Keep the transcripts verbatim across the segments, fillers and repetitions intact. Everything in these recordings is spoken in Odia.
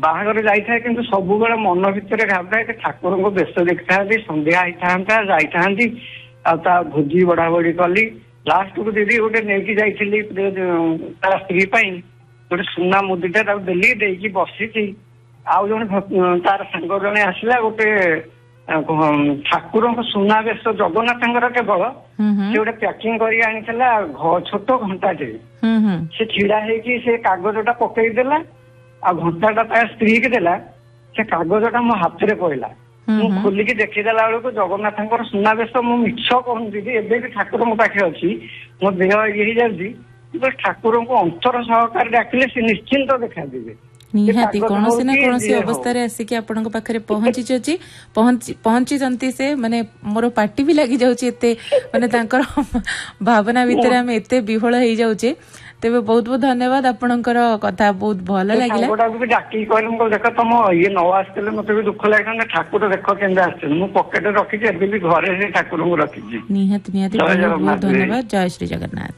ବାହାଘର ଯାଇଥାଏ କିନ୍ତୁ ସବୁବେଳେ ମନ ଭିତରେ ଭାବୁଥାଏ ଠାକୁରଙ୍କ ବେଶ ଦେଖିଥାନ୍ତି, ସନ୍ଧ୍ୟା ହେଇଥାନ୍ତା ଯାଇଥାନ୍ତି ଆଉ ତା ଭୋଜି ବଢା ବଢି କଲି। ଲାଷ୍ଟକୁ ଦିଦି ଗୋଟେ ନେଇକି ଯାଇଥିଲି ତା ସ୍ତ୍ରୀ ପାଇଁ ଗୋଟେ ସୁନା ମୁଦିଟା ତାକୁ ଦେଲି, ଦେଇକି ବସିଛି ଆଉ ଜଣେ ତାର ସାଙ୍ଗ ଜଣେ ଆସିଲା ଗୋଟେ ଠାକୁରଙ୍କ ସୁନାବେଶ ଜଗନ୍ନାଥଙ୍କର କେବଳ ସେ ଗୋଟେ ପ୍ୟାକିଂ କରି ଆଣିଥିଲା ଛୋଟ ଘଣ୍ଟାଟେ। ସେ ଛିଡା ହେଇକି ସେ କାଗଜ ଟା ପକେଇଦେଲା ଆଉ ଘଣ୍ଟା ଟା ତା ସ୍ତ୍ରୀ କି ଦେଲା। ସେ କାଗଜ ଟା ମୋ ହାତରେ ପଇଲା, ମୁଁ ଖୋଲିକି ଦେଖିଦେଲା ବେଳକୁ ଜଗନ୍ନାଥଙ୍କର ସୁନାବେଶ। ମୁଁ ମିଛ କହୁନି ଦିଦି, ଏବେ ବି ଠାକୁର ମୋ ପାଖରେ ଅଛି, ମୋ ଦେହ ଇଏ ହେଇଯାଉଛି କିନ୍ତୁ ଠାକୁରଙ୍କୁ ଅନ୍ତର ସହକାରେ ଡାକିଲେ ସେ ନିଶ୍ଚିନ୍ତ ଦେଖାଦେବେ। ନିହାତି କୌଣସି ନା କୌଣସି ଅବସ୍ଥାରେ ଆସିକି ଆପଣଙ୍କ ପାଖରେ ପହଞ୍ଚିଛି ପହଞ୍ଚିଛନ୍ତି ସେ ମାନେ ମୋର ପାଟି ବି ଲାଗି ଯାଉଛି ଏତେ ମାନେ ତାଙ୍କର ଭାବନା ଭିତରେ ଆମେ ଏତେ ବିହଳ ହେଇଯାଉଛେ। ତେବେ ବହୁତ ବହୁତ ଧନ୍ୟବାଦ, ଆପଣଙ୍କର କଥା ବହୁତ ଭଲ ଲାଗିଲା। ବି ଡାକିକି କହିଲେ ମୁଁ ଦେଖ ତମ ଇଏ ନ ଆସିଥିଲେ ମତେ ବି ଦୁଃଖ ଲାଗିଥାନ୍ତା, ଠାକୁର ଦେଖ କେମିତି ଆସିଛନ୍ତି। ମୁଁ ପକେଟରେ ରଖିଛି, ଏବେ ବି ଘରେ ସେ ଠାକୁରଙ୍କୁ ରଖିଛି। ନିହାତି ନିହାତି ବହୁତ ବହୁତ ଧନ୍ୟବାଦ। ଜୟ ଶ୍ରୀ ଜଗନ୍ନାଥ।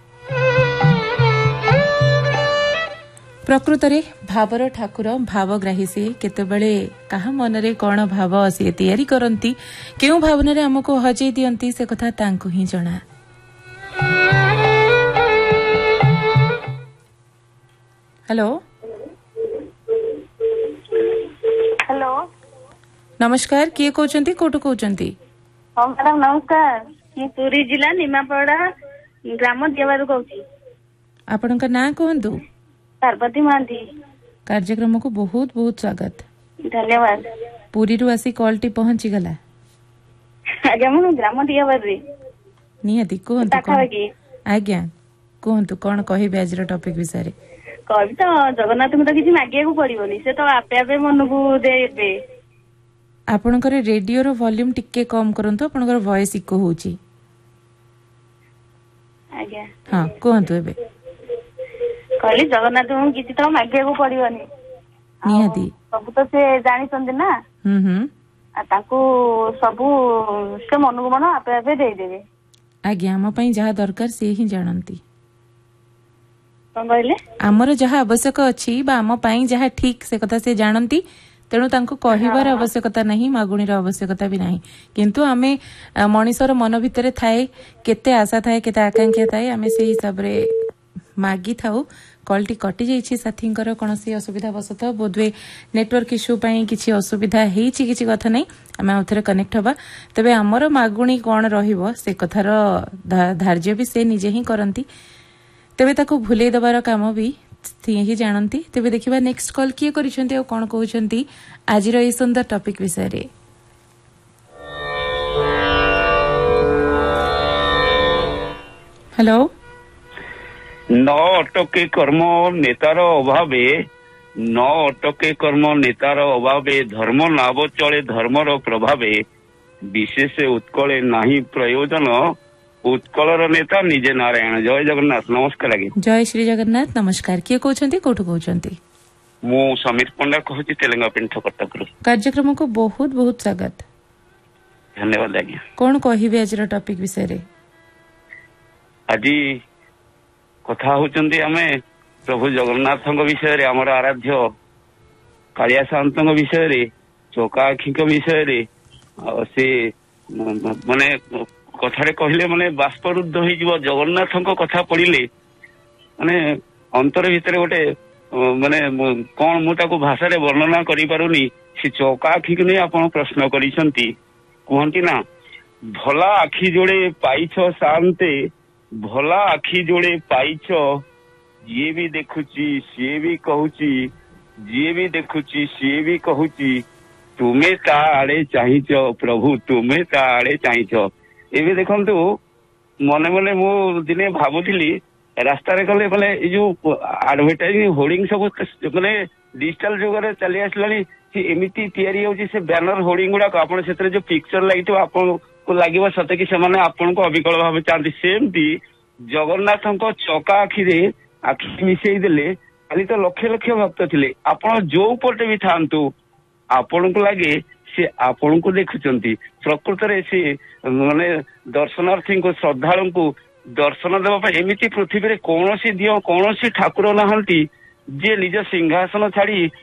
ପ୍ରକୃତରେ ଭାବର ଠାକୁର ଭାବଗ୍ରାହୀ ସିଏ। କେତେବେଳେ କାହା ମନରେ କଣ ଭାବ ସିଏ ତିଆରି କରନ୍ତି, କେଉଁ ଭାବନାରେ ଆମକୁ ହଜେଇ ଦିଅନ୍ତି ସେ କଥା ତାଙ୍କୁ ହିଁ ଜଣା। ହ୍ୟାଲୋ ହ୍ୟାଲୋ ନମସ୍କାର, କିଏ କହୁଛନ୍ତି, କୋଉଠୁ କହୁଛନ୍ତି? ହଁ ମ୍ୟାଡାମ ନମସ୍କାର, ମୁଁ ପୁରୀ ଜିଲ୍ଲା ନିମାପଡା ଗ୍ରାମ ଦିଆବାରୁ କହୁଛି। ଆପଣଙ୍କ ନାଁ କୁହନ୍ତୁ? ପାର୍ବତୀ ମହାନ୍ତି। କାର୍ଯ୍ୟକ୍ରମକୁ ବହୁତ ବହୁତ ସ୍ୱାଗତ। ଧନ୍ୟବାଦ। ପୁରୀରୁ ଆସି କଲଟି ପହଞ୍ଚିଗଲା। ଆଜ୍ଞା ମୁଁ ଗ୍ରାମ ଦିଆବାରୁରେ। ନିହାତି କୁହନ୍ତୁ କଣ? ଆଜ୍ଞା କୁହନ୍ତୁ କଣ କହିବେ ଆଜିର ଟପିକ ବିଷୟରେ? କହିବି ତ ଜଗନ୍ନାଥଙ୍କୁ ତ କିଛି ମାଗିବାକୁ ପଡିବନି, ସେ ତ ଆପେ ଆପେ ମନକୁ ଦେବେ। ଆପଣଙ୍କର ରେଡିଓର ଭଲ୍ୟୁମ ଟିକେ କମ କରନ୍ତୁ, ଆପଣଙ୍କର ଭଏସ ଇକୋ ହଉଛି। ଆଜ୍ଞା ହଁ କୁହନ୍ତୁ ଏବେ। କହିଲି ଜଗନ୍ନାଥଙ୍କୁ କିଛି ତ ମାଗିବାକୁ ପଡିବନି, ନିହାତି ସବୁ ତ ସେ ଜାଣିଛନ୍ତି ନା। ହୁଁ ହୁଁ ତାଙ୍କୁ ସବୁ ସେ ମନକୁ ମନ ଆପେ ଆପେ ଦେଇଦେବେ। ଆଜ୍ଞା ଆମ ପାଇଁ ଯାହା ଦରକାର ସେ ହିଁ ଜାଣନ୍ତି। କଣ କହିଲେ? ଆମର ଯାହା ଆବଶ୍ୟକ ଅଛି ବା ଆମ ପାଇଁ ଯାହା ଠିକ ସେ କଥା ସେ ଜାଣନ୍ତି, ତେଣୁ ତାଙ୍କୁ କହିବାର ଆବଶ୍ୟକତା ନାହିଁ, ମାଗୁଣୀର ଆବଶ୍ୟକତା ବି ନାହିଁ। କିନ୍ତୁ ଆମେ ମଣିଷର ମନ ଭିତରେ ଥାଏ କେତେ ଆଶା ଥାଏ, କେତେ ଆକାଂକ୍ଷା ଥାଏ, ଆମେ ସେଇ ହିସାବରେ ମାଗିଥାଉ। କଲଟି କଟି ଯାଇଛି ସାଥୀଙ୍କର କୌଣସି ଅସୁବିଧା ବଶତଃ, ବୋଧହୁଏ ନେଟୱାର୍କ ଇସ୍ୟୁ ପାଇଁ କିଛି ଅସୁବିଧା ହେଇଛି, କିଛି କଥା ନାହିଁ, ଆମେ ଆଉ ଥରେ କନେକ୍ଟ ହବା। ତେବେ ଆମର ମାଗୁଣୀ କଣ ରହିବ ସେ କଥାର ଧାର୍ଯ୍ୟ ବି ସେ ନିଜେ ହିଁ କରନ୍ତି, ତେବେ ତାକୁ ଭୁଲେଇ ଦେବାର କାମ ବି ସିଏ ହିଁ ଜାଣନ୍ତି। ତେବେ ଦେଖିବା ନେକ୍ସଟ କଲ କିଏ କରିଛନ୍ତି ଆଉ କଣ କହୁଛନ୍ତି ଆଜିର ଏହି ସୁନ୍ଦର ଟପିକ ବିଷୟରେ। ହ୍ୟାଲୋ। ন অটকে কর্ম নেতার অভাবে ন অটকে কর্ম নেতার অভাবে ধর্ম নাব চলে ধর্মর প্রভাবে বিশেষ উৎকলে নাহি প্রয়োজন উৎকলর নেতা নিজে নারায়ণ। জয় জগন্নাଥ। ନମସ୍କାର ଆଜ୍ଞା। ଜୟ ଶ୍ରୀ ଜଗନ୍ନାଥ। ନମସ୍କାର, କିଏ କହୁଛନ୍ତି, କୋଉଠୁ କହୁଛନ୍ତି? ମୁଁ ସମୀର ପଣ୍ଡା କହୁଛି ତେଲେଙ୍ଗା ପିଣ୍ଠ କଟକରୁ। କାର୍ଯ୍ୟକ୍ରମକୁ ବହୁତ ବହୁତ ସ୍ୱାଗତ। ଧନ୍ୟବାଦ ଆଜ୍ଞା। କଣ କହିବେ ଆଜିର ଟପିକ ବିଷୟରେ? ଆଜି କଥା ହଉଛନ୍ତି ଆମେ ପ୍ରଭୁ ଜଗନ୍ନାଥଙ୍କ ବିଷୟରେ, ଆମର ଆରାଧ୍ୟ କାଳିଆ ସାଆନ୍ତଙ୍କ ବିଷୟରେ, ଚକା ଆଖିଙ୍କ ବିଷୟରେ। ଆଉ ସେ ମାନେ କଥାରେ କହିଲେ ମାନେ ବାଷ୍ପରୁଦ୍ଧ ହେଇଯିବ। ଜଗନ୍ନାଥଙ୍କ କଥା ପଢିଲେ ମାନେ ଅନ୍ତର ଭିତରେ ଗୋଟେ ମାନେ କଣ, ମୁଁ ତାକୁ ଭାଷାରେ ବର୍ଣ୍ଣନା କରିପାରୁନି। ସେ ଚକା ଆଖିକୁ ନେଇ ଆପଣ ପ୍ରଶ୍ନ କରିଛନ୍ତି। କୁହନ୍ତି ନା, ଭଲା ଆଖି ଯୋଡେ ପାଇଛ ଶାନ୍ତେ, ଭଲା ଆଖି ଯୋଡେ ପାଇଛ, ଯିଏ ବି ଦେଖୁଛି ସିଏ ବି କହୁଛି, ଯିଏ ବି ଦେଖୁଛି ସିଏ ବି କହୁଛି, ତୁମେ ତା ଆଡେ ଚାହିଁଛ ପ୍ରଭୁ, ତୁମେ ତା ଆଡେ ଚାହିଁଛ। ଏବେ ଦେଖନ୍ତୁ, ମନେ ମନେ ମୁଁ ଦିନେ ଭାବୁଥିଲି, ରାସ୍ତାରେ ଗଲେ ମାନେ ଏଇ ଯୋଉ ଆଡଭର୍ଟାଇଜିଂ ହୋର୍ଡିଂ ସବୁ ମାନେ ଡିଜିଟାଲ ଯୁଗରେ ଚାଲି ଆସିଲାଣି, ସେ ଏମିତି ତିଆରି ହଉଛି ସେ ବ୍ୟାନର ହୋର୍ଡିଂ ଗୁଡାକ, ଆପଣ ସେଥିରେ ଯୋଉ ପିକ୍ଚର ଲାଗିଥିବ ଆପଣଙ୍କୁ ଲାଗିବ ସତେ କି ସେମାନେ ଆପଣଙ୍କୁ ଅବିକଳ ଭାବେ ଚାହାନ୍ତି। ସେମିତି ଜଗନ୍ନାଥଙ୍କ ଚକା ଆଖିରେ ଆଖି ମିଶେଇ ଦେଲେ। କାଲି ତ ଲକ୍ଷ ଲକ୍ଷ ଭକ୍ତ ଥିଲେ, ଆପଣ ଯୋଉ ପଟେ ବି ଥାଆନ୍ତୁ ଆପଣଙ୍କୁ ଲାଗେ ସେ ଆପଣଙ୍କୁ ଦେଖୁଛନ୍ତି। ପ୍ରକୃତରେ ସେ ମାନେ ଦର୍ଶନାର୍ଥୀଙ୍କୁ, ଶ୍ରଦ୍ଧାଳୁଙ୍କୁ ଦର୍ଶନ ଦେବା ପାଇଁ ଏମିତି ପୃଥିବୀରେ କୌଣସି ଦିଅ କୌଣସି ଠାକୁର ନାହାନ୍ତି ଯିଏ ନିଜ ସିଂହାସନ ଛାଡି